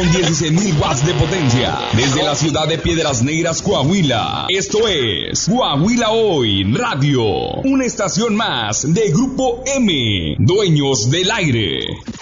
16.000 watts de potencia desde la ciudad de Piedras Negras, Coahuila. Esto es Coahuila Hoy Radio, una estación más de Grupo M, dueños del aire.